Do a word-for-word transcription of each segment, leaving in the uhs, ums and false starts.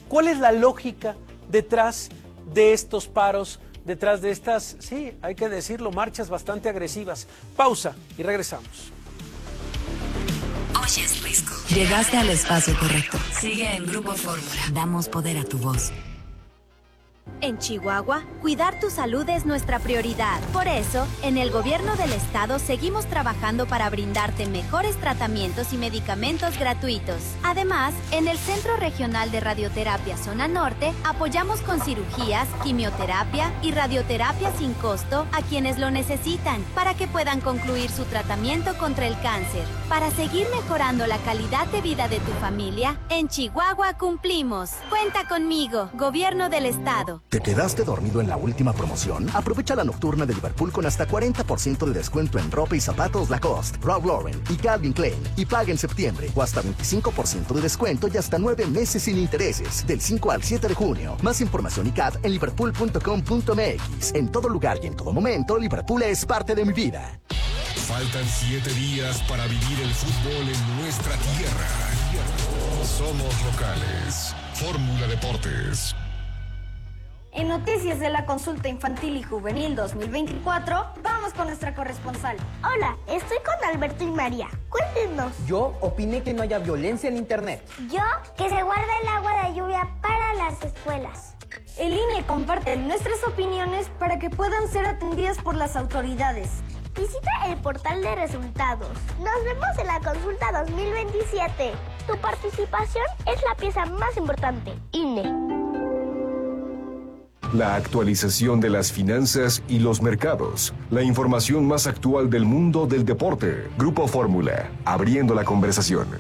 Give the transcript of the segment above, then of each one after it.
¿Cuál es la lógica detrás de estos paros, detrás de estas, sí, hay que decirlo, marchas bastante agresivas? Pausa y regresamos. Oye, es Risco. Llegaste al espacio correcto. Sigue en Grupo Fórmula. Damos poder a tu voz. En Chihuahua, cuidar tu salud es nuestra prioridad. Por eso, en el gobierno del estado seguimos trabajando para brindarte mejores tratamientos y medicamentos gratuitos. Además, en el Centro Regional de Radioterapia Zona Norte, apoyamos con cirugías, quimioterapia y radioterapia sin costo a quienes lo necesitan, para que puedan concluir su tratamiento contra el cáncer. Para seguir mejorando la calidad de vida de tu familia, en Chihuahua cumplimos. Cuenta conmigo, Gobierno del Estado. ¿Te quedaste dormido en la última promoción? Aprovecha la nocturna de Liverpool con hasta cuarenta por ciento de descuento en ropa y zapatos Lacoste, Ralph Lauren y Calvin Klein. Y paga en septiembre o hasta veinticinco por ciento de descuento y hasta nueve meses sin intereses. Del cinco al siete de junio. Más información y C A D en liverpool punto com punto m x. En todo lugar y en todo momento, Liverpool es parte de mi vida. Faltan siete días para vivir el fútbol en nuestra tierra. Somos locales. Fórmula Deportes. En noticias de la consulta infantil y juvenil dos mil veinticuatro, vamos con nuestra corresponsal. Hola, estoy con Alberto y María. Cuéntenos. Yo opiné que no haya violencia en internet. Yo, que se guarde el agua de lluvia para las escuelas. El I N E comparte nuestras opiniones para que puedan ser atendidas por las autoridades. Visita el portal de resultados. Nos vemos en la consulta dos mil veintisiete. Tu participación es la pieza más importante. I N E. La actualización de las finanzas y los mercados. La información más actual del mundo del deporte. Grupo Fórmula, abriendo la conversación.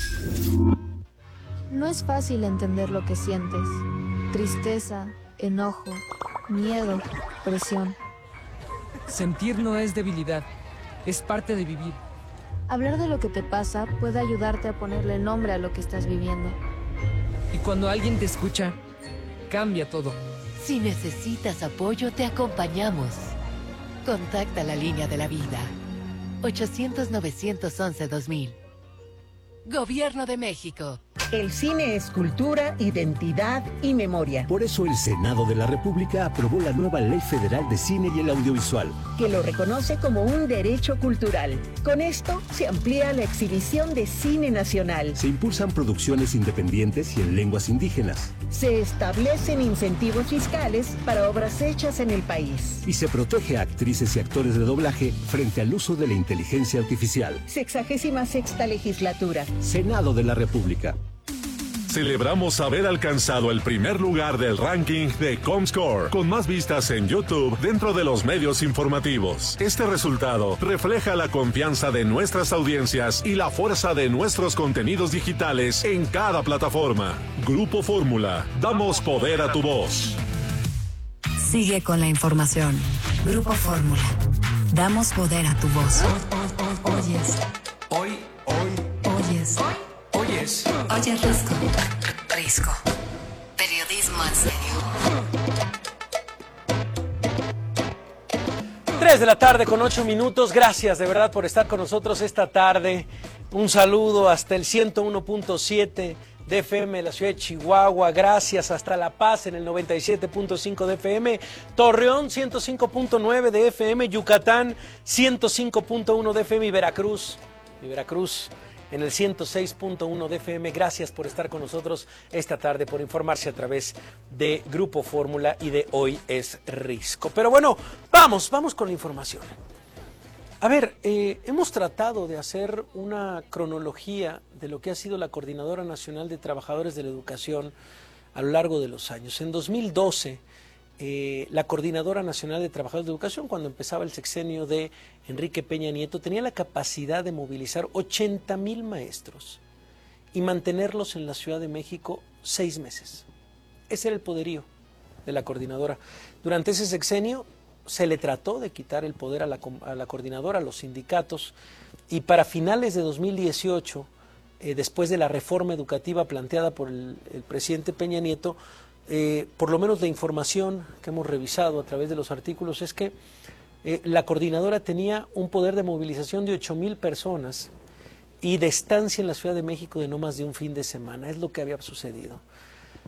No es fácil entender lo que sientes. Tristeza, enojo, miedo, presión. Sentir no es debilidad, es parte de vivir. Hablar de lo que te pasa puede ayudarte a ponerle nombre a lo que estás viviendo. Y cuando alguien te escucha, cambia todo. Si necesitas apoyo, te acompañamos. Contacta la línea de la vida. ochocientos, novecientos once, dos mil. Gobierno de México. El cine es cultura, identidad y memoria. Por eso el Senado de la República aprobó la nueva Ley Federal de Cine y el Audiovisual, que lo reconoce como un derecho cultural. Con esto se amplía la exhibición de cine nacional. Se impulsan producciones independientes y en lenguas indígenas. Se establecen incentivos fiscales para obras hechas en el país. Y se protege a actrices y actores de doblaje frente al uso de la inteligencia artificial. Sexagésima sexta legislatura. Senado de la República. Celebramos haber alcanzado el primer lugar del ranking de Comscore, con más vistas en YouTube dentro de los medios informativos. Este resultado refleja la confianza de nuestras audiencias y la fuerza de nuestros contenidos digitales en cada plataforma. Grupo Fórmula, damos poder a tu voz. Sigue con la información. Grupo Fórmula, damos poder a tu voz. Oyes. Hoy, hoy. Oyes. Hoy. Oyes. Oye, Risco. Risco. Periodismo en serio. tres de la tarde con ocho minutos. Gracias de verdad por estar con nosotros esta tarde. Un saludo hasta el ciento uno punto siete de F M de la ciudad de Chihuahua. Gracias hasta La Paz en el noventa y siete punto cinco de F M. Torreón ciento cinco punto nueve de F M. Yucatán ciento cinco punto uno de F M y Veracruz. Y Veracruz en el ciento seis punto uno de F M. Gracias por estar con nosotros esta tarde, por informarse a través de Grupo Fórmula y de Hoy es Risco. Pero bueno, vamos, vamos con la información. A ver, eh, hemos tratado de hacer una cronología de lo que ha sido la Coordinadora Nacional de Trabajadores de la Educación a lo largo de los años. En dos mil doce, eh, la Coordinadora Nacional de Trabajadores de Educación, cuando empezaba el sexenio de Enrique Peña Nieto, tenía la capacidad de movilizar ochenta mil maestros y mantenerlos en la Ciudad de México seis meses. Ese era el poderío de la coordinadora. Durante ese sexenio se le trató de quitar el poder a la, a la coordinadora, a los sindicatos, y para finales de dos mil dieciocho, eh, después de la reforma educativa planteada por el, el presidente Peña Nieto, eh, por lo menos la información que hemos revisado a través de los artículos es que eh, la coordinadora tenía un poder de movilización de ocho mil personas y de estancia en la Ciudad de México de no más de un fin de semana. Es lo que había sucedido.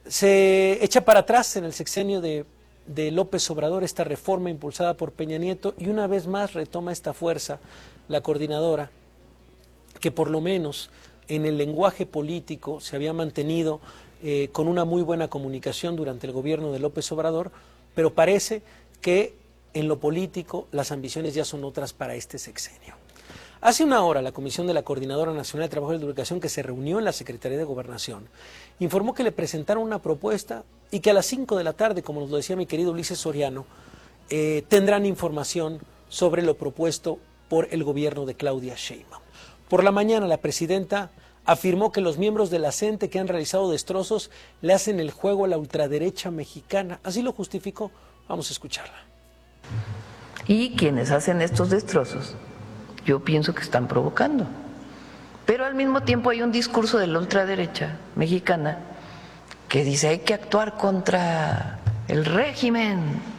Se echa para atrás en el sexenio de, de López Obrador esta reforma impulsada por Peña Nieto y una vez más retoma esta fuerza la coordinadora, que por lo menos en el lenguaje político se había mantenido eh, con una muy buena comunicación durante el gobierno de López Obrador, pero parece que en lo político las ambiciones ya son otras para este sexenio. Hace una hora la Comisión de la Coordinadora Nacional de Trabajo y Educación, que se reunió en la Secretaría de Gobernación, informó que le presentaron una propuesta y que a las cinco de la tarde, como nos lo decía mi querido Ulises Soriano, eh, tendrán información sobre lo propuesto por el gobierno de Claudia Sheinbaum. Por la mañana la presidenta afirmó que los miembros de la CENTE que han realizado destrozos le hacen el juego a la ultraderecha mexicana. Así lo justificó. Vamos a escucharla. Y quienes hacen estos destrozos, yo pienso que están provocando. Pero al mismo tiempo hay un discurso de la ultraderecha mexicana que dice hay que actuar contra el régimen.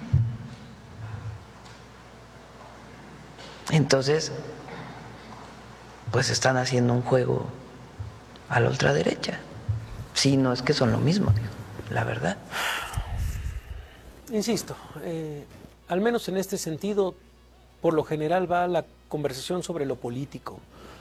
Entonces, pues están haciendo un juego a la ultraderecha. Sí, no es que son lo mismo, la verdad. Insisto, eh, al menos en este sentido, por lo general va la conversación sobre lo político.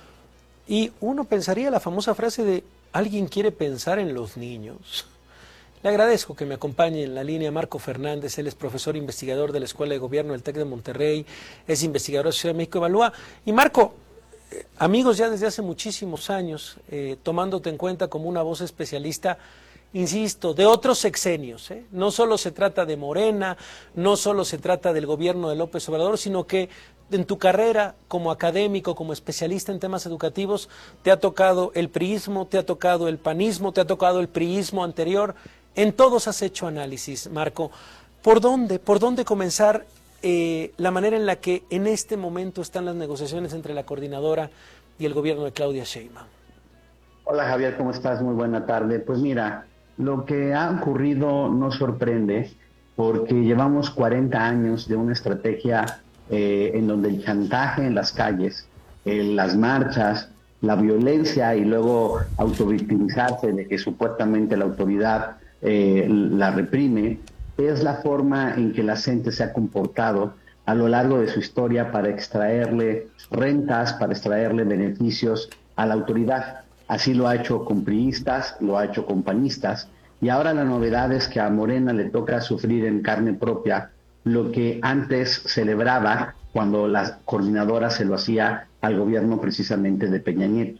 Y uno pensaría la famosa frase de ¿alguien quiere pensar en los niños? Le agradezco que me acompañe en la línea Marco Fernández. Él es profesor investigador de la Escuela de Gobierno del TEC de Monterrey, es investigador de Ciudad de México Evalúa. Y Marco, eh, amigos ya desde hace muchísimos años, eh, tomándote en cuenta como una voz especialista, insisto, de otros sexenios, ¿eh? No solo se trata de Morena, no solo se trata del gobierno de López Obrador, sino que en tu carrera como académico, como especialista en temas educativos, te ha tocado el priismo, te ha tocado el panismo, te ha tocado el priismo anterior. En todos has hecho análisis, Marco. ¿Por dónde, por dónde comenzar eh, la manera en la que en este momento están las negociaciones entre la coordinadora y el gobierno de Claudia Sheinbaum? Hola Javier, ¿cómo estás? Muy buena tarde. Pues mira, lo que ha ocurrido no sorprende porque llevamos cuarenta años de una estrategia eh, en donde el chantaje en las calles, eh, las marchas, la violencia y luego autovictimizarse de que supuestamente la autoridad eh, la reprime, es la forma en que la gente se ha comportado a lo largo de su historia para extraerle rentas, para extraerle beneficios a la autoridad. Así lo ha hecho con priistas, lo ha hecho con panistas, y ahora la novedad es que a Morena le toca sufrir en carne propia lo que antes celebraba cuando la coordinadora se lo hacía al gobierno precisamente de Peña Nieto.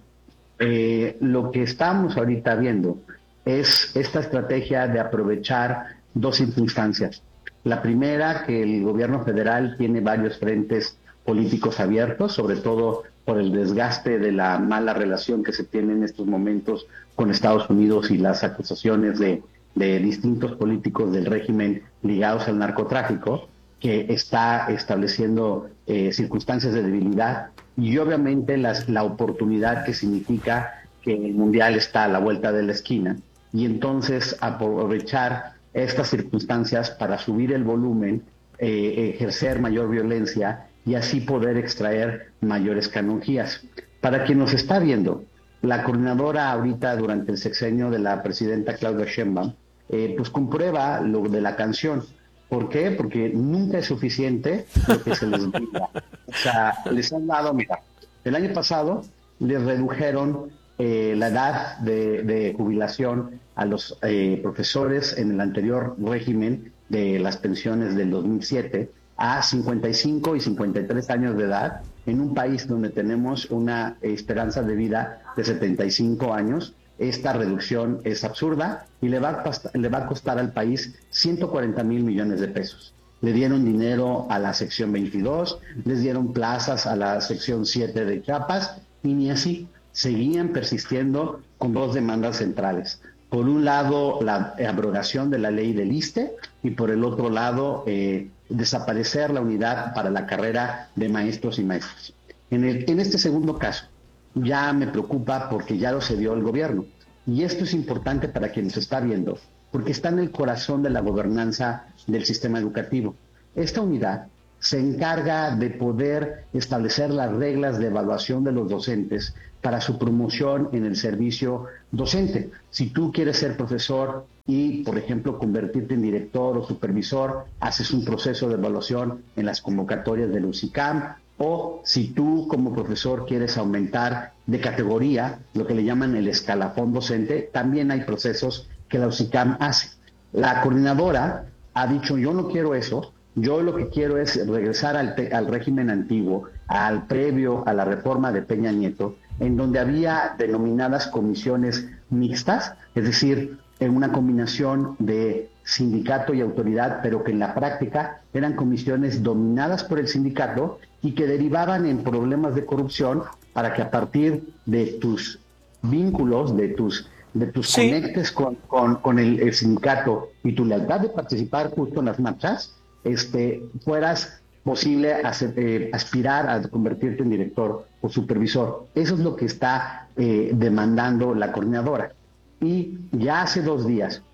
Eh, lo que estamos ahorita viendo es esta estrategia de aprovechar dos circunstancias. La primera, que el gobierno federal tiene varios frentes políticos abiertos, sobre todo por el desgaste de la mala relación que se tiene en estos momentos con Estados Unidos y las acusaciones de, de distintos políticos del régimen ligados al narcotráfico, que está estableciendo eh, circunstancias de debilidad y obviamente las, la oportunidad que significa que el Mundial está a la vuelta de la esquina y entonces aprovechar estas circunstancias para subir el volumen, eh, ejercer mayor violencia y así poder extraer mayores canonjías. Para quien nos está viendo, la coordinadora ahorita durante el sexenio de la presidenta Claudia Sheinbaum, eh, pues comprueba lo de la canción. ¿Por qué? Porque nunca es suficiente lo que se les brinda. O sea, les han dado, mira, el año pasado les redujeron eh, la edad de, de jubilación a los eh, profesores en el anterior régimen de las pensiones del dos mil siete a cincuenta y cinco y cincuenta y tres años de edad en un país donde tenemos una esperanza de vida de setenta y cinco años. Esta reducción es absurda y le va a costar, le va a costar al país ciento cuarenta mil millones de pesos. Le dieron dinero a la sección veintidós, les dieron plazas a la sección siete de Chiapas y ni así. Seguían persistiendo con dos demandas centrales. Por un lado, la abrogación de la ley del ISSSTE y por el otro lado, eh, desaparecer la unidad para la carrera de maestros y maestras. En, el, en este segundo caso, ya me preocupa porque ya lo cedió el gobierno. Y esto es importante para quien nos está viendo, porque está en el corazón de la gobernanza del sistema educativo. Esta unidad se encarga de poder establecer las reglas de evaluación de los docentes para su promoción en el servicio docente. Si tú quieres ser profesor y, por ejemplo, convertirte en director o supervisor, haces un proceso de evaluación en las convocatorias del U C I C A M, o si tú como profesor quieres aumentar de categoría, lo que le llaman el escalafón docente, también hay procesos que la U C I C A M hace. La coordinadora ha dicho, yo no quiero eso, yo lo que quiero es regresar al, al régimen antiguo, al previo a la reforma de Peña Nieto, en donde había denominadas comisiones mixtas, es decir, en una combinación de sindicato y autoridad, pero que en la práctica eran comisiones dominadas por el sindicato y que derivaban en problemas de corrupción para que a partir de tus vínculos, de tus, de tus sí. conectes con, con, con el, el sindicato y tu lealtad de participar justo en las marchas, este, fueras posible hacer, eh, aspirar a convertirte en director o supervisor. Eso es lo que está eh, demandando la coordinadora. Y ya hace dos días,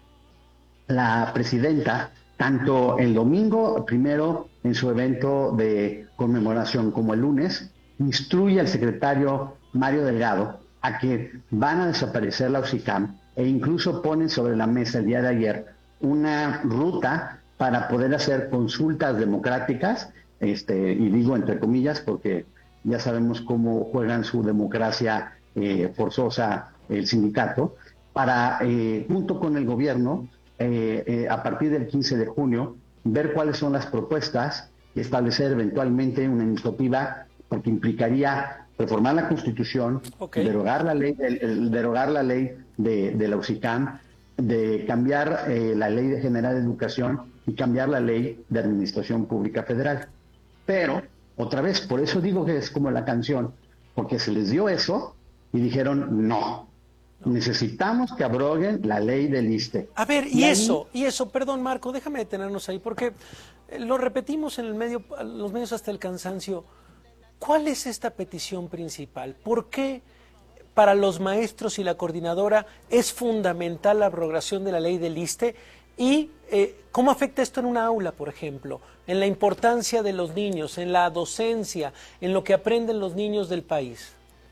la presidenta, tanto el domingo, primero en su evento de conmemoración, como el lunes, instruye al secretario Mario Delgado a que van a desaparecer la U C I C A M e incluso ponen sobre la mesa el día de ayer una ruta para poder hacer consultas democráticas, este, y digo entre comillas porque ya sabemos cómo juegan su democracia eh, forzosa el sindicato, para, eh, junto con el gobierno, eh, eh, a partir del quince de junio, ver cuáles son las propuestas y establecer eventualmente una iniciativa, porque implicaría reformar la Constitución, okay. derogar la ley, el, el, derogar la ley de, de la U C I C A M, de cambiar eh, la Ley de General de Educación y cambiar la Ley de Administración Pública Federal. Pero, otra vez, por eso digo que es como la canción, porque se les dio eso y dijeron no. Necesitamos que abroguen la ley del ISSSTE. A ver, y, y eso, ahí... y eso, perdón Marco, déjame detenernos ahí, porque lo repetimos en el medio, los medios hasta el cansancio. ¿Cuál es esta petición principal? ¿Por qué para los maestros y la coordinadora es fundamental la abrogación de la ley del ISSSTE? Y eh, ¿cómo afecta esto en una aula, por ejemplo? En la importancia de los niños, en la docencia, en lo que aprenden los niños del país.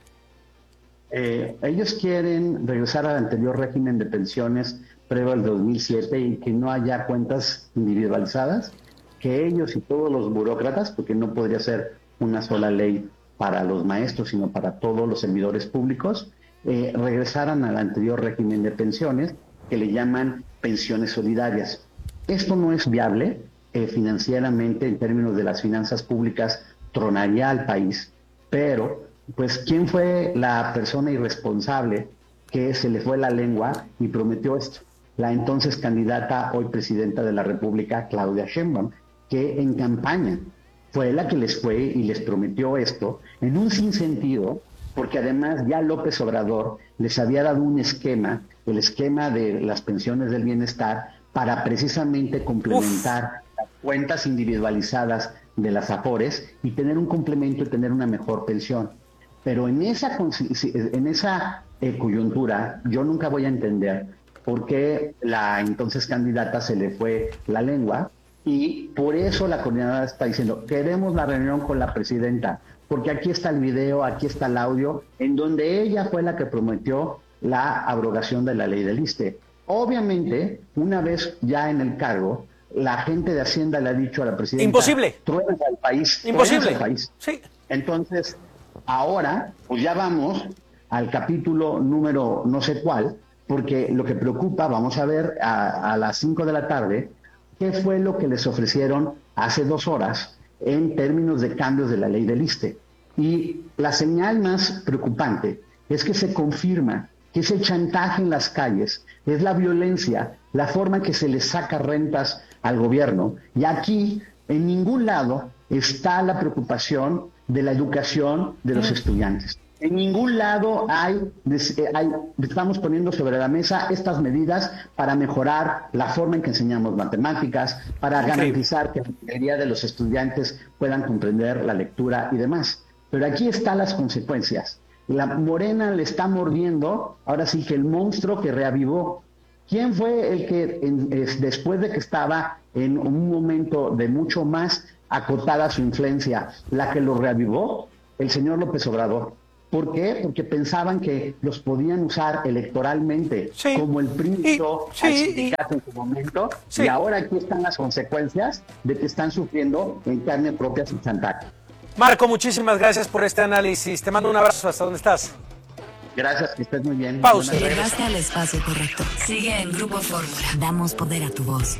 Eh, ellos quieren regresar al anterior régimen de pensiones previo al dos mil siete y que no haya cuentas individualizadas, que ellos y todos los burócratas, porque no podría ser una sola ley para los maestros, sino para todos los servidores públicos, eh, regresaran al anterior régimen de pensiones, que le llaman pensiones solidarias. Esto no es viable eh, financieramente, en términos de las finanzas públicas, tronaría al país, pero pues ¿quién fue la persona irresponsable que se le fue la lengua y prometió esto? La entonces candidata, hoy presidenta de la República, Claudia Sheinbaum, que en campaña fue la que les fue y les prometió esto en un sinsentido, porque además ya López Obrador les había dado un esquema, el esquema de las pensiones del bienestar, para precisamente complementar Uf. las cuentas individualizadas de las AFORES y tener un complemento y tener una mejor pensión. Pero en esa, en esa eh, coyuntura yo nunca voy a entender por qué la entonces candidata se le fue la lengua, y por eso la coordinadora está diciendo, queremos la reunión con la presidenta, porque aquí está el video, aquí está el audio, en donde ella fue la que prometió la abrogación de la ley del ISSSTE. Obviamente, una vez ya en el cargo, la gente de Hacienda le ha dicho a la presidenta, imposible, truenas al país, imposible, al país. Sí. Entonces, ahora, pues ya vamos al capítulo número no sé cuál, porque lo que preocupa, vamos a ver a, a las cinco de la tarde, qué fue lo que les ofrecieron hace dos horas en términos de cambios de la ley del ISSSTE. Y la señal más preocupante es que se confirma que ese chantaje en las calles es la violencia, la forma en que se le saca rentas al gobierno. Y aquí, en ningún lado, está la preocupación de la educación de los estudiantes. En ningún lado hay, hay, estamos poniendo sobre la mesa estas medidas para mejorar la forma en que enseñamos matemáticas, para okay. garantizar que la mayoría de los estudiantes puedan comprender la lectura y demás. Pero aquí están las consecuencias. La Morena le está mordiendo, ahora sí que el monstruo que reavivó. ¿Quién fue el que, en, es, después de que estaba en un momento de mucho más acotada su influencia, la que lo reavivó? El señor López Obrador. ¿Por qué? Porque pensaban que los podían usar electoralmente, sí, como el P R I hizo sí, al sindicato en su momento, sí. Y ahora aquí están las consecuencias de que están sufriendo en carne propia su chantaje. Marco, muchísimas gracias por este análisis. Te mando un abrazo. ¿Hasta dónde estás? Gracias, que estés muy bien. Pausa. Llegaste al espacio correcto. Sigue en Grupo Fórmula. Damos poder a tu voz.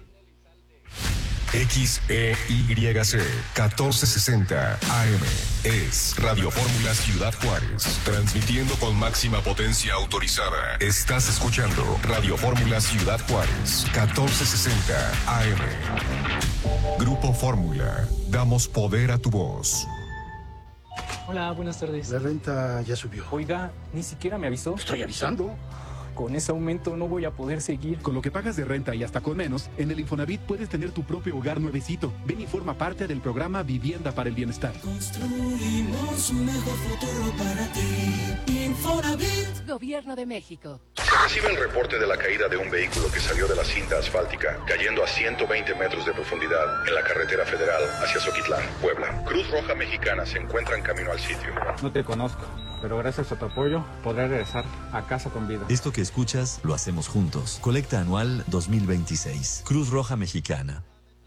X E Y C catorce sesenta A M es Radio Fórmula Ciudad Juárez, transmitiendo con máxima potencia autorizada. Estás escuchando Radio Fórmula Ciudad Juárez, catorce sesenta A M. Grupo Fórmula, damos poder a tu voz. Hola, buenas tardes. La renta ya subió. Oiga, ni siquiera me avisó. Estoy avisando. Con ese aumento no voy a poder seguir. Con lo que pagas de renta y hasta con menos, en el Infonavit puedes tener tu propio hogar nuevecito. Ven y forma parte del programa Vivienda para el Bienestar. Construimos un mejor futuro para ti. Infonavit. Gobierno de México. Se recibe el reporte de la caída de un vehículo que salió de la cinta asfáltica, cayendo a ciento veinte metros de profundidad en la carretera federal hacia Zoquitlán, Puebla. Cruz Roja Mexicana se encuentra en camino al sitio. No te conozco, pero gracias a tu apoyo podré regresar a casa con vida. Esto que escuchas lo hacemos juntos. Colecta anual dos mil veintiséis. Cruz Roja Mexicana.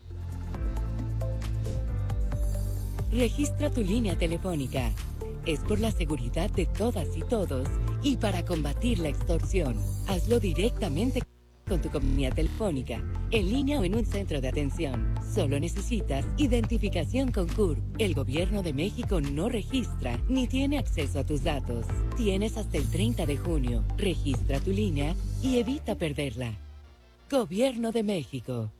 Registra tu línea telefónica. Es por la seguridad de todas y todos y para combatir la extorsión. Hazlo directamente con tu compañía telefónica, en línea o en un centro de atención. Solo necesitas identificación con C U R. El Gobierno de México no registra ni tiene acceso a tus datos. Tienes hasta el treinta de junio. Registra tu línea y evita perderla. Gobierno de México.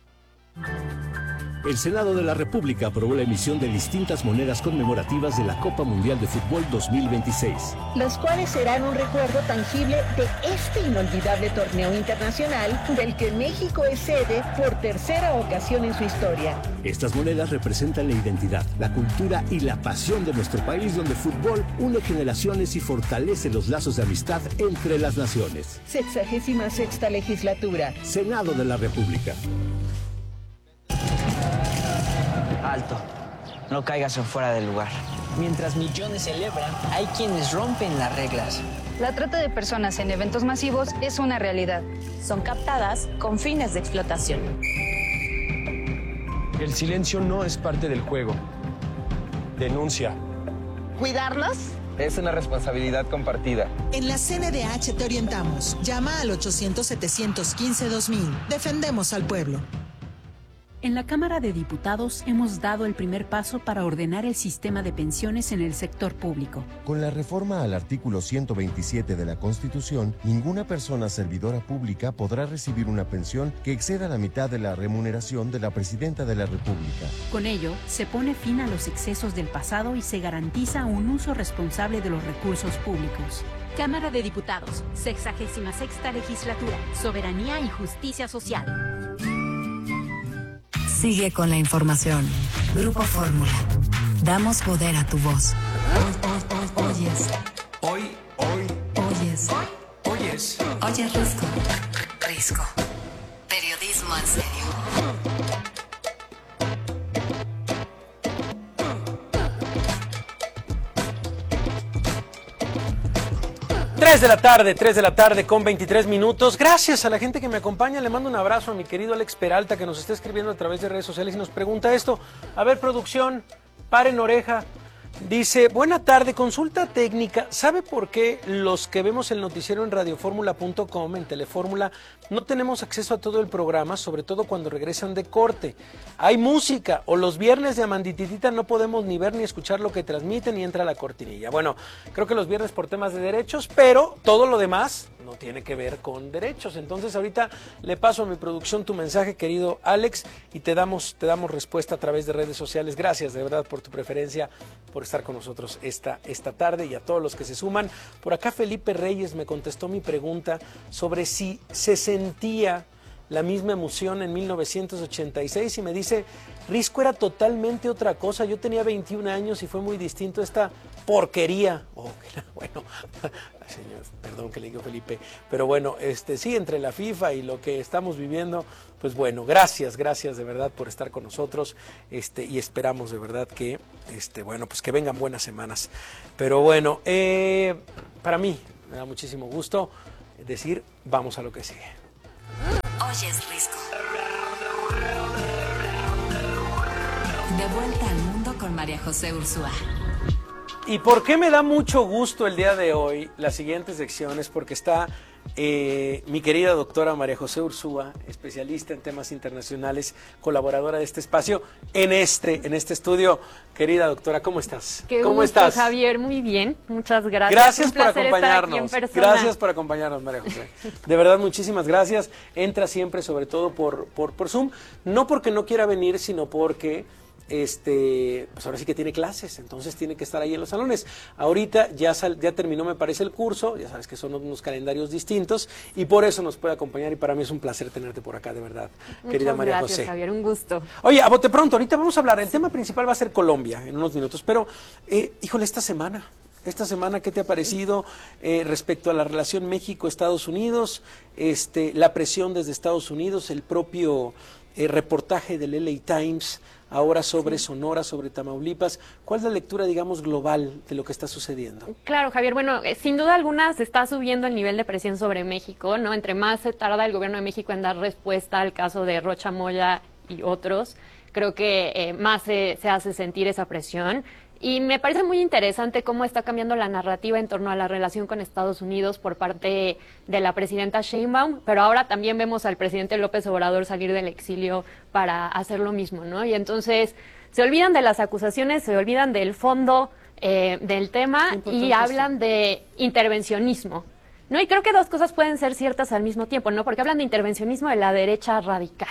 El Senado de la República aprobó la emisión de distintas monedas conmemorativas de la Copa Mundial de Fútbol dos mil veintiséis. Las cuales serán un recuerdo tangible de este inolvidable torneo internacional del que México es sede por tercera ocasión en su historia. Estas monedas representan la identidad, la cultura y la pasión de nuestro país, donde el fútbol une generaciones y fortalece los lazos de amistad entre las naciones. Sexagésima sexta legislatura. Senado de la República. Alto, no caigas en fuera del lugar. Mientras millones celebran, hay quienes rompen las reglas. La trata de personas en eventos masivos es una realidad. Son captadas con fines de explotación. El silencio no es parte del juego. Denuncia. ¿Cuidarlos? Es una responsabilidad compartida. En la C N D H te orientamos. Llama al ochocientos, setecientos quince, dos mil. Defendemos al pueblo. En la Cámara de Diputados hemos dado el primer paso para ordenar el sistema de pensiones en el sector público. Con la reforma al artículo ciento veintisiete de la Constitución, ninguna persona servidora pública podrá recibir una pensión que exceda la mitad de la remuneración de la Presidenta de la República. Con ello, se pone fin a los excesos del pasado y se garantiza un uso responsable de los recursos públicos. Cámara de Diputados, sexagésima sexta legislatura, soberanía y justicia social. Sigue con la información. Grupo Fórmula. Damos poder a tu voz. Oyes. Hoy, hoy. Oyes. Oyes. Oyes Risco. Risco. Periodismo en serio. tres de la tarde, tres de la tarde con veintitrés minutos. Gracias a la gente que me acompaña. Le mando un abrazo a mi querido Alex Peralta, que nos está escribiendo a través de redes sociales y nos pregunta esto. A ver, producción, paren oreja. Dice, buena tarde, consulta técnica. ¿Sabe por qué los que vemos el noticiero en radioformula punto com, en Telefórmula, no tenemos acceso a todo el programa, sobre todo cuando regresan de corte? Hay música, o los viernes de Amandititita no podemos ni ver ni escuchar lo que transmiten y entra la cortinilla. Bueno, creo que los viernes por temas de derechos, pero todo lo demás no tiene que ver con derechos. Entonces ahorita le paso a mi producción tu mensaje, querido Alex, y te damos, te damos respuesta a través de redes sociales. Gracias de verdad por tu preferencia, por estar con nosotros esta, esta tarde, y a todos los que se suman. Por acá Felipe Reyes me contestó mi pregunta sobre si se sentía la misma emoción en mil novecientos ochenta y seis y me dice, Risco era totalmente otra cosa, yo tenía veintiún años y fue muy distinto a esta porquería. Oh, bueno, señor, perdón que le digo Felipe, pero bueno, este sí, entre la FIFA y lo que estamos viviendo, pues bueno, gracias, gracias de verdad por estar con nosotros, este, y esperamos de verdad que, este, bueno, pues que vengan buenas semanas. Pero bueno, eh, para mí me da muchísimo gusto decir, vamos a lo que sigue. Oyes Risco. De vuelta al mundo con María José Ursúa. ¿Y por qué me da mucho gusto el día de hoy las siguientes secciones? Porque está eh, mi querida doctora María José Ursúa, especialista en temas internacionales, colaboradora de este espacio, en este, en este estudio. Querida doctora, ¿cómo estás? Qué ¿Cómo gusto, estás? Javier, muy bien, muchas gracias. Gracias Un por placer estar aquí en acompañarnos. persona. Gracias por acompañarnos, María José. De verdad, muchísimas gracias. Entra siempre, sobre todo por, por, por Zoom, no porque no quiera venir, sino porque este, pues ahora sí que tiene clases, entonces tiene que estar ahí en los salones. Ahorita ya, sal, ya terminó, me parece, el curso, ya sabes que son unos calendarios distintos y por eso nos puede acompañar y para mí es un placer tenerte por acá, de verdad, Muchas querida María gracias, José. Javier, un gusto. Oye, a bote pronto, ahorita vamos a hablar, el tema principal va a ser Colombia en unos minutos, pero, eh, híjole, esta semana... Esta semana, ¿qué te ha parecido eh, respecto a la relación México-Estados Unidos? Este, la presión desde Estados Unidos, el propio eh, reportaje del L A Times ahora sobre sí. Sonora, sobre Tamaulipas. ¿Cuál es la lectura, digamos, global de lo que está sucediendo? Claro, Javier, bueno, eh, sin duda alguna se está subiendo el nivel de presión sobre México, ¿no? Entre más se tarda el gobierno de México en dar respuesta al caso de Rocha Moya y otros, creo que eh, más se, se hace sentir esa presión. Y me parece muy interesante cómo está cambiando la narrativa en torno a la relación con Estados Unidos por parte de la presidenta Sheinbaum, pero ahora también vemos al presidente López Obrador salir del exilio para hacer lo mismo, ¿no? Y entonces se olvidan de las acusaciones, se olvidan del fondo eh, del tema y hablan de intervencionismo, ¿no? Y creo que dos cosas pueden ser ciertas al mismo tiempo, ¿no? Porque hablan de intervencionismo de la derecha radical.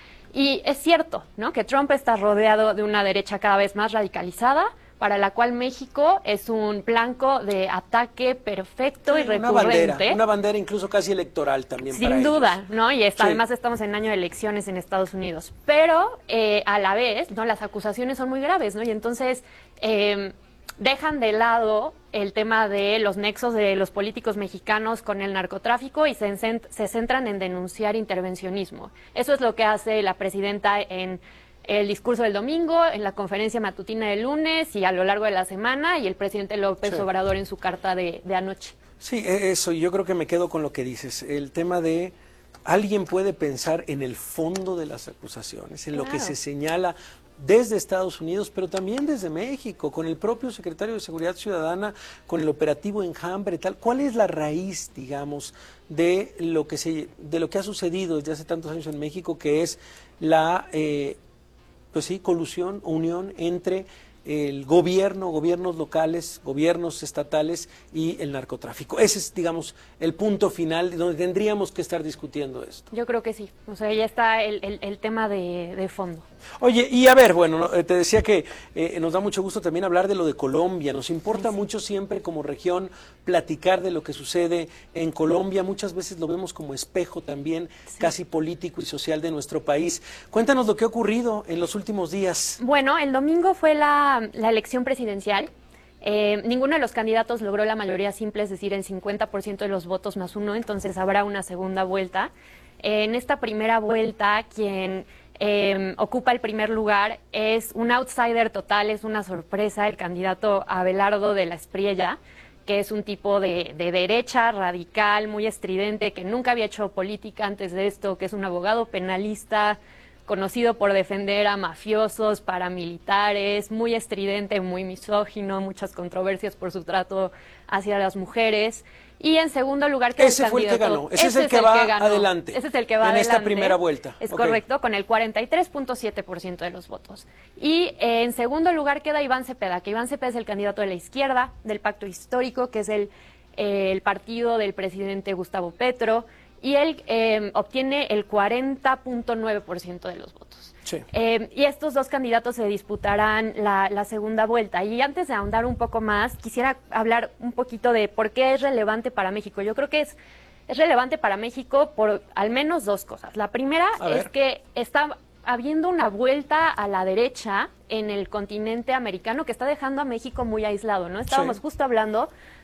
Y es cierto, ¿no? Que Trump está rodeado de una derecha cada vez más radicalizada, para la cual México es un blanco de ataque perfecto sí, y recurrente. Una bandera, una bandera incluso casi electoral también. Sin para duda, ellos. ¿no? Y está, sí. además estamos en año de elecciones en Estados Unidos. Pero eh, a la vez, ¿no? Las acusaciones son muy graves, ¿no? Y entonces eh, dejan de lado el tema de los nexos de los políticos mexicanos con el narcotráfico y se, se centran en denunciar intervencionismo. Eso es lo que hace la presidenta en el discurso del domingo, en la conferencia matutina del lunes y a lo largo de la semana, y el presidente López sí. Obrador en su carta de, de anoche. Sí, eso, yo creo que me quedo con lo que dices, el tema de alguien puede pensar en el fondo de las acusaciones, en claro. lo que se señala desde Estados Unidos, pero también desde México, con el propio secretario de Seguridad Ciudadana, con el operativo Enjambre, tal. ¿Cuál es la raíz, digamos, de lo que se, de lo que ha sucedido desde hace tantos años en México, que es la eh, pues sí, colusión, unión entre el gobierno, gobiernos locales, gobiernos estatales y el narcotráfico? Ese es, digamos, el punto final donde tendríamos que estar discutiendo esto. Yo creo que sí, o sea, ya está el, el, el tema de, de fondo. Oye, y a ver, bueno, te decía que eh, nos da mucho gusto también hablar de lo de Colombia. Nos importa sí. mucho siempre como región platicar de lo que sucede en Colombia. Muchas veces lo vemos como espejo también, sí. casi político y social de nuestro país. Cuéntanos lo que ha ocurrido en los últimos días. Bueno, el domingo fue la, la elección presidencial. Eh, ninguno de los candidatos logró la mayoría simple, es decir, el cincuenta por ciento de los votos más uno, entonces habrá una segunda vuelta. Eh, en esta primera vuelta, quien eh, ocupa el primer lugar es un outsider total, es una sorpresa, el candidato Abelardo de la Espriella, que es un tipo de, de derecha radical, muy estridente, que nunca había hecho política antes de esto, que es un abogado penalista, conocido por defender a mafiosos, paramilitares, muy estridente, muy misógino, muchas controversias por su trato hacia las mujeres. Y en segundo lugar, que ese fue el que ganó, ese, ese es el que va que adelante. Ese es el que va en adelante. En esta primera vuelta. Es okay. correcto, con el cuarenta y tres punto siete por ciento de los votos. Y eh, en segundo lugar queda Iván Cepeda, que Iván Cepeda es el candidato de la izquierda, del Pacto Histórico, que es el, eh, el partido del presidente Gustavo Petro, y él eh, obtiene el cuarenta punto nueve por ciento de los votos. Sí. Eh, y estos dos candidatos se disputarán la, la segunda vuelta. Y antes de ahondar un poco más, quisiera hablar un poquito de por qué es relevante para México. Yo creo que es, es relevante para México por al menos dos cosas. La primera es que está habiendo una vuelta a la derecha en el continente americano que está dejando a México muy aislado, ¿no? Estábamos sí. justo hablando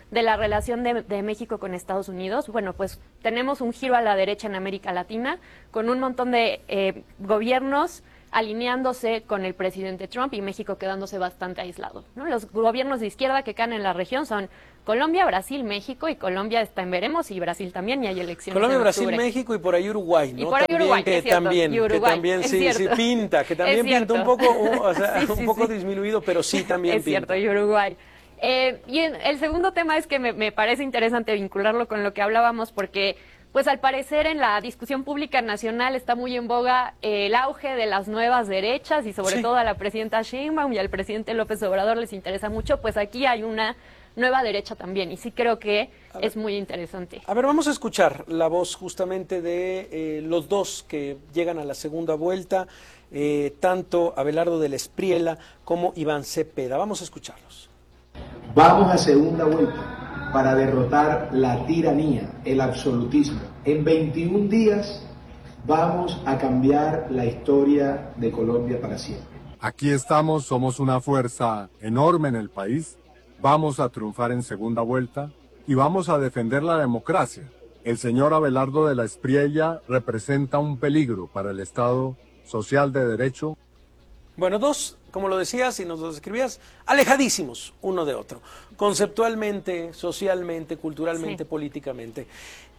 de la relación de, de México con Estados Unidos, bueno, pues tenemos un giro a la derecha en América Latina, con un montón de eh, gobiernos alineándose con el presidente Trump y México quedándose bastante aislado, ¿no? Los gobiernos de izquierda que caen en la región son Colombia, Brasil, México, y Colombia está en veremos, y Brasil también, y hay elecciones Colombia, en Brasil, octubre. México y por ahí Uruguay, ¿no? Y por ahí también, Uruguay, que es cierto, también, y Uruguay, que también es sí, sí cierto. pinta, que también Es pinta un cierto. poco, o sea, Sí, un sí, poco sí. disminuido, pero sí también Es pinta. cierto, y Uruguay. Eh, y en- el segundo tema es que me, me parece interesante vincularlo con lo que hablábamos, porque pues al parecer en la discusión pública nacional está muy en boga eh, el auge de las nuevas derechas, y sobre Sí. todo a la presidenta Sheinbaum y al presidente López Obrador les interesa mucho. Pues aquí hay una nueva derecha también, y sí creo que es muy interesante. A ver, vamos a escuchar la voz justamente de eh, los dos que llegan a la segunda vuelta, eh, tanto Abelardo de la Espriella como Iván Cepeda. Vamos a escucharlos. Vamos a segunda vuelta para derrotar la tiranía, el absolutismo. En veintiún días vamos a cambiar la historia de Colombia para siempre. Aquí estamos, somos una fuerza enorme en el país, vamos a triunfar en segunda vuelta y vamos a defender la democracia. El señor Abelardo de la Espriella representa un peligro para el Estado social de derecho. Bueno, dos, como lo decías y nos lo describías, alejadísimos uno de otro, conceptualmente, socialmente, culturalmente, Sí. políticamente.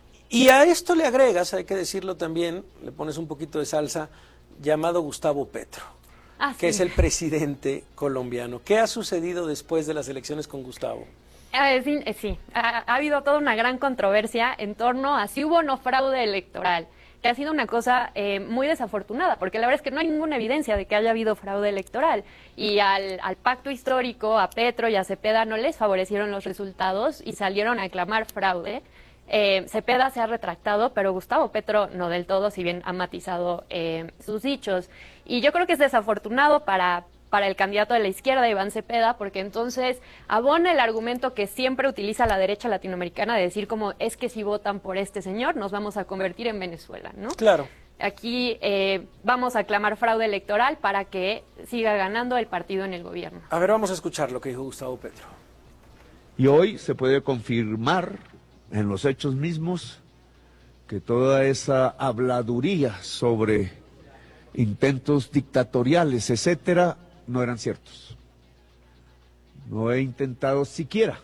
Y a esto le agregas, hay que decirlo también, le pones un poquito de salsa, llamado Gustavo Petro, Ah, que sí. es el presidente colombiano. ¿Qué ha sucedido después de las elecciones con Gustavo? Eh, sí, eh, sí. Ha, ha habido toda una gran controversia en torno a si hubo o no fraude electoral, que ha sido una cosa eh, muy desafortunada, porque la verdad es que no hay ninguna evidencia de que haya habido fraude electoral, y al, al pacto histórico, a Petro y a Cepeda no les favorecieron los resultados y salieron a aclamar fraude. Eh, Cepeda se ha retractado, pero Gustavo Petro no del todo, si bien ha matizado eh, sus dichos. Y yo creo que es desafortunado para, para el candidato de la izquierda, Iván Cepeda, porque entonces abona el argumento que siempre utiliza la derecha latinoamericana de decir como es que si votan por este señor nos vamos a convertir en Venezuela, ¿no? Claro. Aquí eh, vamos a aclamar fraude electoral para que siga ganando el partido en el gobierno. A ver, vamos a escuchar lo que dijo Gustavo Petro. Y hoy se puede confirmar en los hechos mismos que toda esa habladuría sobre intentos dictatoriales, etcétera, no eran ciertos. No he intentado siquiera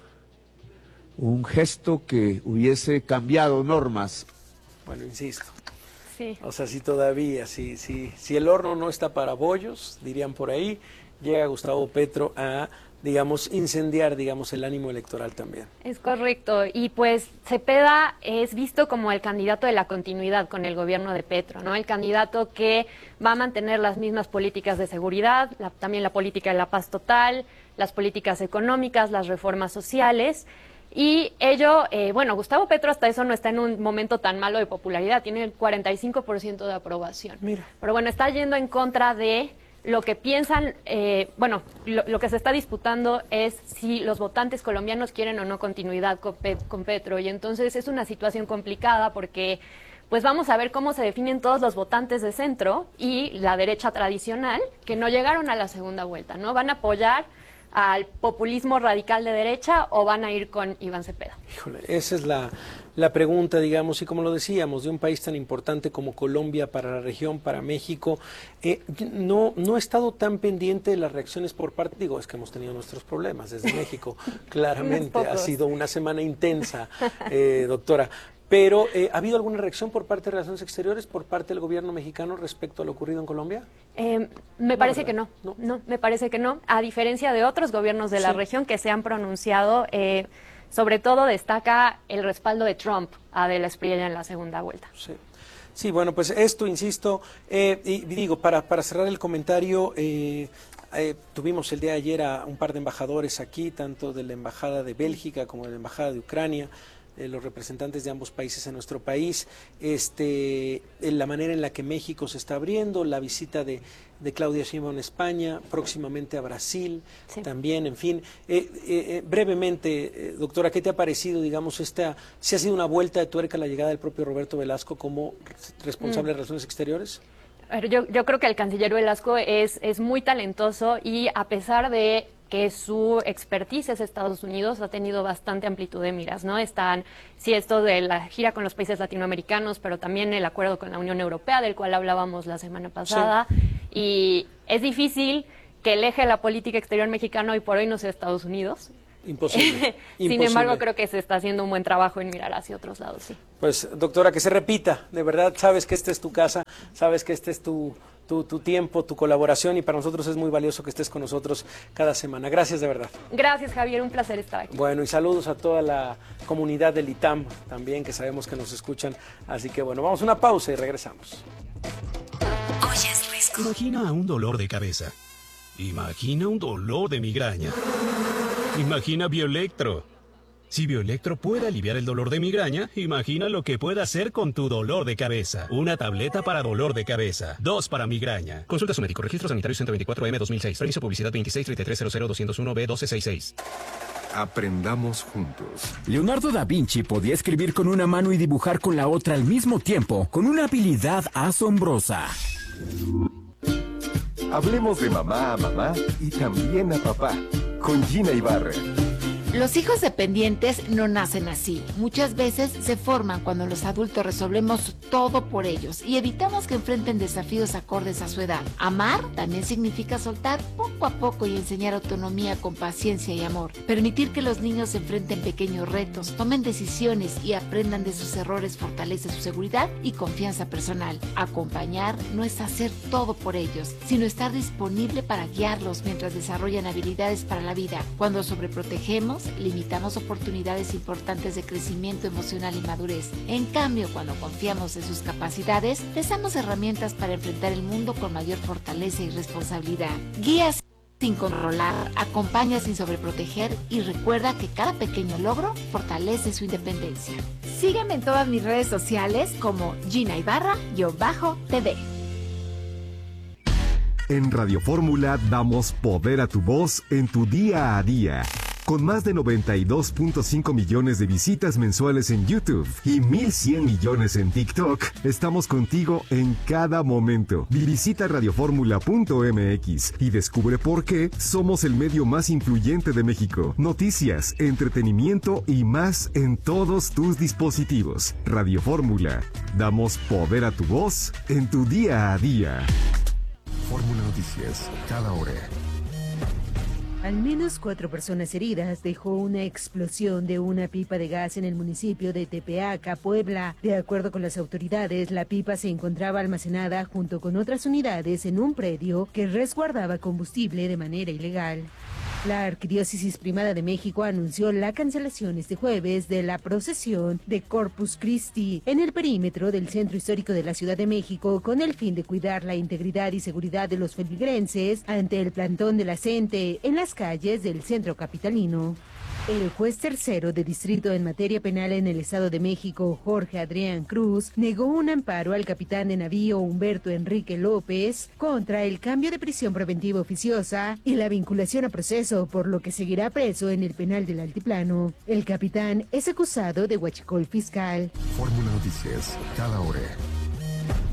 un gesto que hubiese cambiado normas. Bueno, insisto. Sí. O sea, si todavía, si, si, si el horno no está para bollos, dirían por ahí, llega Gustavo Petro a, digamos, incendiar, digamos, el ánimo electoral también. Es correcto, y pues Cepeda es visto como el candidato de la continuidad con el gobierno de Petro, ¿no? El candidato que va a mantener las mismas políticas de seguridad, la, también la política de la paz total, las políticas económicas, las reformas sociales. Y ello, eh, bueno, Gustavo Petro hasta eso no está en un momento tan malo de popularidad, tiene el cuarenta y cinco por ciento de aprobación. Mira. Pero bueno, está yendo en contra de lo que piensan, eh, bueno, lo, lo que se está disputando es si los votantes colombianos quieren o no continuidad con, Pe- con Petro, y entonces es una situación complicada porque pues vamos a ver cómo se definen todos los votantes de centro y la derecha tradicional que no llegaron a la segunda vuelta, ¿no? ¿Van a apoyar al populismo radical de derecha o van a ir con Iván Cepeda? Híjole, esa es la, la pregunta, digamos, y como lo decíamos, de un país tan importante como Colombia para la región, para México, eh, no, no he estado tan pendiente de las reacciones por parte, digo, es que hemos tenido nuestros problemas desde México, claramente, ha pocos. sido una semana intensa, eh, doctora, pero eh, ¿ha habido alguna reacción por parte de Relaciones Exteriores, por parte del gobierno mexicano respecto a lo ocurrido en Colombia? Eh, me parece que no, no, no, me parece que no, a diferencia de otros gobiernos de la Sí. región que se han pronunciado, eh, sobre todo destaca el respaldo de Trump a De la Espriella en la segunda vuelta. Sí. Sí, bueno, pues esto, insisto, eh, y digo, para, para cerrar el comentario, eh, eh, tuvimos el día de ayer a un par de embajadores aquí, tanto de la Embajada de Bélgica como de la Embajada de Ucrania, eh, los representantes de ambos países en nuestro país, este, en la manera en la que México se está abriendo, la visita de, de Claudia Sheinbaum a España, próximamente a Brasil, Sí. también, en fin. Eh, eh, eh, brevemente, eh, doctora, ¿qué te ha parecido, digamos, esta, si ha sido una vuelta de tuerca la llegada del propio Roberto Velasco como responsable de Mm. Relaciones Exteriores? A ver, Yo, yo creo que el canciller Velasco es, es muy talentoso y a pesar de que su expertise es Estados Unidos, ha tenido bastante amplitud de miras, ¿no? Están, sí, esto de la gira con los países latinoamericanos, pero también el acuerdo con la Unión Europea, del cual hablábamos la semana pasada. Sí. Y es difícil que el eje de la política exterior mexicana hoy por hoy no sea Estados Unidos. Imposible. Sin Imposible. embargo, creo que se está haciendo un buen trabajo en mirar hacia otros lados, sí. Pues, doctora, que se repita, de verdad, sabes que esta es tu casa, sabes que este es tu, tu, tu tiempo, tu colaboración, y para nosotros es muy valioso que estés con nosotros cada semana. Gracias, de verdad. Gracias, Javier, un placer estar aquí. Bueno, y saludos a toda la comunidad del I T A M también, que sabemos que nos escuchan. Así que, bueno, vamos a una pausa y regresamos. Oyes, Risco. Imagina un dolor de cabeza. Imagina un dolor de migraña. Imagina Bioelectro. Si Bioelectro puede aliviar el dolor de migraña, imagina lo que puede hacer con tu dolor de cabeza. Una tableta para dolor de cabeza, dos para migraña. Consulta a su médico. Registro sanitario ciento veinticuatro M dos mil seis. Permiso publicidad veintiséis treinta y tres cero cero doscientos uno B doce sesenta y seis. Aprendamos juntos. Leonardo da Vinci podía escribir con una mano y dibujar con la otra al mismo tiempo, con una habilidad asombrosa. Hablemos de mamá a mamá y también a papá, con Gina Ibarra. Los hijos dependientes no nacen así. Muchas veces se forman cuando los adultos resolvemos todo por ellos y evitamos que enfrenten desafíos acordes a su edad. Amar también significa soltar poco a poco y enseñar autonomía con paciencia y amor. Permitir que los niños enfrenten pequeños retos, tomen decisiones y aprendan de sus errores fortalece su seguridad y confianza personal. Acompañar no es hacer todo por ellos, sino estar disponible para guiarlos mientras desarrollan habilidades para la vida. Cuando sobreprotegemos, limitamos oportunidades importantes de crecimiento emocional y madurez. En cambio, cuando confiamos en sus capacidades, les damos herramientas para enfrentar el mundo con mayor fortaleza y responsabilidad. Guía sin controlar, acompaña sin sobreproteger y recuerda que cada pequeño logro fortalece su independencia. Sígueme en todas mis redes sociales como Gina Ibarra-T V. En Radio Fórmula damos poder a tu voz en tu día a día. Con más de noventa y dos punto cinco millones de visitas mensuales en YouTube y mil cien millones en TikTok, estamos contigo en cada momento. Visita radioformula punto m x y descubre por qué somos el medio más influyente de México. Noticias, entretenimiento y más en todos tus dispositivos. Radio Fórmula. Damos poder a tu voz en tu día a día. Fórmula Noticias, cada hora. Al menos cuatro personas heridas dejó una explosión de una pipa de gas en el municipio de Tepeaca, Puebla. De acuerdo con las autoridades, la pipa se encontraba almacenada junto con otras unidades en un predio que resguardaba combustible de manera ilegal. La Arquidiócesis Primada de México anunció la cancelación este jueves de la procesión de Corpus Christi en el perímetro del Centro Histórico de la Ciudad de México con el fin de cuidar la integridad y seguridad de los feligreses ante el plantón de la gente en las calles del centro capitalino. El juez tercero de distrito en materia penal en el Estado de México, Jorge Adrián Cruz, negó un amparo al capitán de navío Humberto Enrique López contra el cambio de prisión preventiva oficiosa y la vinculación a proceso, por lo que seguirá preso en el penal del Altiplano. El capitán es acusado de huachicol fiscal. Fórmula Noticias, cada hora.